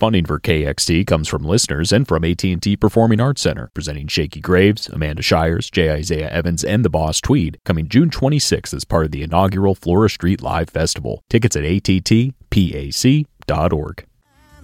Funding for KXT comes from listeners and from AT&T Performing Arts Center, presenting Shakey Graves, Amanda Shires, J. Isaiah Evans, and the Boss Tweed, coming June 26th as part of the inaugural Flora Street Live Festival. Tickets at attpac.org.